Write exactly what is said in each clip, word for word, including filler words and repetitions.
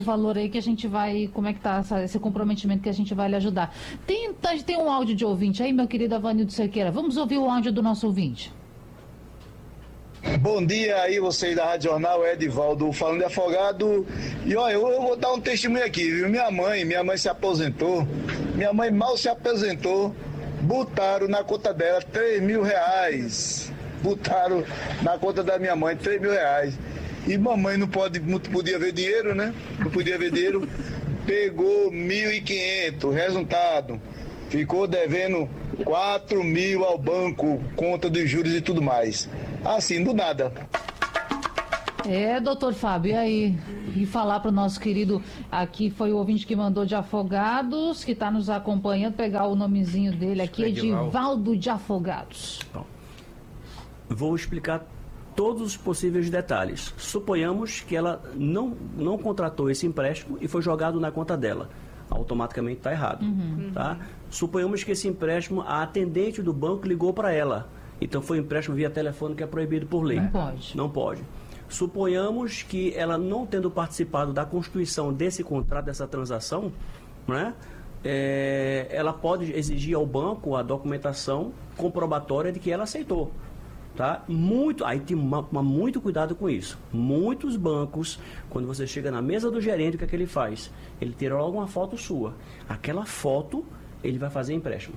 valor aí que a gente vai, como é que tá essa, esse comprometimento que a gente vai lhe ajudar. Tem, tem um áudio de ouvinte aí, meu querido Avanildo Cerqueira. Vamos ouvir o áudio do nosso ouvinte. Bom dia aí, vocês da Rádio Jornal, Edivaldo, falando de Afogado. E olha, eu, eu vou dar um testemunho aqui, viu? Minha mãe, minha mãe se aposentou, minha mãe mal se aposentou, botaram na conta dela três mil reais. Botaram na conta da minha mãe três mil reais. E mamãe não, pode, não podia ver dinheiro, né? Não podia ver dinheiro. Pegou mil e quinhentos, resultado. Ficou devendo quatro mil ao banco, conta dos juros e tudo mais. Assim, do nada. É, doutor Fábio, e aí? E falar para o nosso querido, aqui foi o ouvinte que mandou de Afogados, que está nos acompanhando, pegar o nomezinho dele aqui, Edivaldo de Afogados. Bom, vou explicar todos os possíveis detalhes. Suponhamos que ela não, não contratou esse empréstimo e foi jogado na conta dela. Automaticamente está errado. Uhum. Tá? Suponhamos que esse empréstimo, a atendente do banco ligou para ela. Então foi um empréstimo via telefone que é proibido por lei. Não pode. Não pode. Suponhamos que ela, não tendo participado da constituição desse contrato, dessa transação, né, é, ela pode exigir ao banco a documentação comprobatória de que ela aceitou. Tá? Muito, aí tem uma, uma, muito cuidado com isso. Muitos bancos, quando você chega na mesa do gerente, o que é que ele faz? Ele tira logo uma foto sua. Aquela foto, ele vai fazer empréstimo.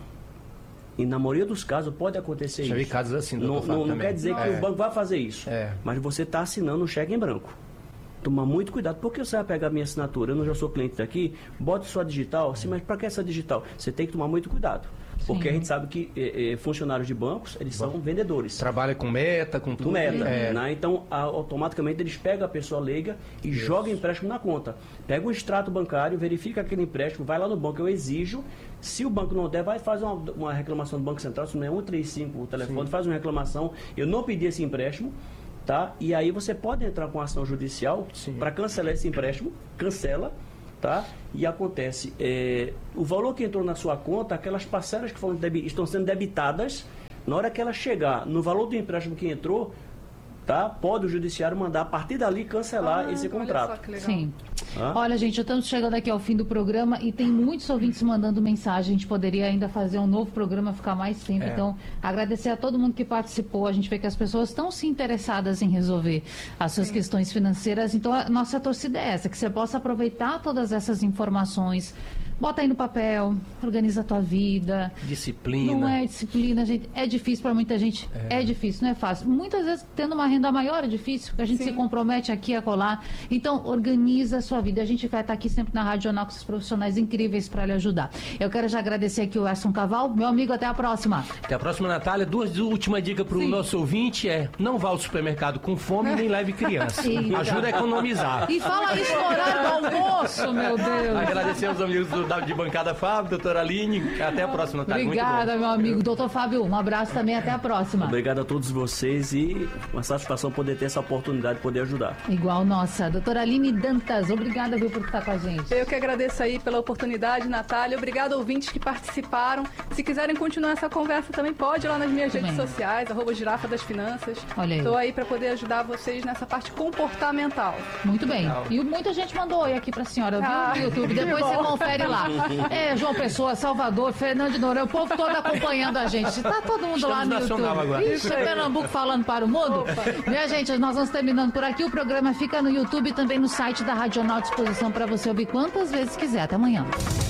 E na maioria dos casos pode acontecer Já isso. vi casos assim, Não, não, não quer dizer não. que é. o banco vai fazer isso. É. Mas você está assinando um cheque em branco. Tomar muito cuidado. Por que você vai pegar a minha assinatura? Eu não já sou cliente daqui, bote sua digital. Sim, mas para que essa digital? Você tem que tomar muito cuidado. Porque Sim. a gente sabe que é, é, funcionários de bancos, eles Bom, são vendedores. Trabalha com meta, com tudo. Com meta. É. Né? Então, a, automaticamente, eles pegam a pessoa leiga e Isso. jogam empréstimo na conta. Pega o extrato bancário, verifica aquele empréstimo, vai lá no banco, eu exijo. Se o banco não der, vai fazer uma, uma reclamação do Banco Central, se não é um três cinco o telefone, Sim. faz uma reclamação. Eu não pedi esse empréstimo. Tá? E aí você pode entrar com ação judicial para cancelar esse empréstimo, cancela, tá? E acontece, é, o valor que entrou na sua conta, aquelas parcelas que foram debi- estão sendo debitadas, na hora que ela chegar no valor do empréstimo que entrou, tá? Pode o judiciário mandar a partir dali cancelar ah, esse contrato. Sim. Ah? Olha, gente, estamos chegando aqui ao fim do programa e tem muitos ouvintes mandando mensagem. A gente poderia ainda fazer um novo programa, ficar mais tempo. É. Então, agradecer a todo mundo que participou. A gente vê que as pessoas estão se interessadas em resolver as suas Sim. questões financeiras. Então, a nossa torcida é essa, que você possa aproveitar todas essas informações. Bota aí no papel, organiza a tua vida. Disciplina. Não é disciplina, gente. É difícil para muita gente. É. é difícil, não é fácil. Muitas vezes, tendo uma renda maior é difícil, porque a gente Sim. se compromete aqui a colar. Então, organiza a sua vida. A gente vai estar aqui sempre na Rádio Jornal com esses profissionais incríveis para lhe ajudar. Eu quero já agradecer aqui o Edson Caval. Meu amigo, até a próxima. Até a próxima, Natália. Duas últimas dicas para o nosso ouvinte é: não vá ao supermercado com fome nem leve criança. Sim. Ajuda a economizar. E fala isso no horário do almoço, meu Deus. Agradecer aos amigos do de bancada Fábio, doutora Aline. Até a próxima, Natália. Obrigada, meu amigo. Doutor Fábio, um abraço também. Até a próxima. Obrigado a todos vocês e uma satisfação poder ter essa oportunidade de poder ajudar. Igual nossa. Doutora Aline Dantas, obrigada, viu, por estar com a gente. Eu que agradeço aí pela oportunidade, Natália. Obrigado, ouvintes que participaram. Se quiserem continuar essa conversa também, pode ir lá nas minhas Muito redes bem. sociais, arroba Girafa das Finanças. Olha aí. Estou aí para poder ajudar vocês nessa parte comportamental. Muito bem. Legal. E muita gente mandou oi aqui pra senhora, ah, viu, no YouTube. Depois você confere lá. É, João Pessoa, Salvador, Fernando de Noronha, o povo todo acompanhando a gente. Tá todo mundo Estamos lá no YouTube. Agora. Ixi, é Pernambuco falando para o mundo. Opa. Minha gente, nós vamos terminando por aqui. O programa fica no YouTube e também no site da Rádio Jornal à disposição para você ouvir quantas vezes quiser. Até amanhã.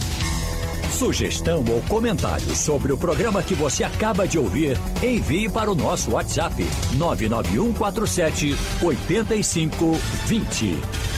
Sugestão ou comentário sobre o programa que você acaba de ouvir, envie para o nosso WhatsApp nove nove um quatro sete oito cinco dois zero.